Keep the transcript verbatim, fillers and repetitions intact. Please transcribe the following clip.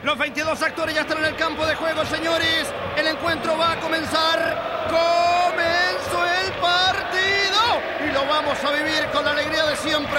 Los veintidós actores ya están en el campo de juego, señores. El encuentro va a comenzar. Comenzó el partido y lo vamos a vivir con la alegría de siempre.